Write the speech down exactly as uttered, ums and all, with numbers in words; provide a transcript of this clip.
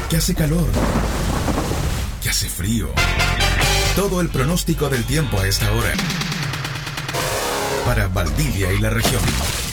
que hace calor, que hace frío. Todo el pronóstico del tiempo a esta hora. Para Valdivia y la región.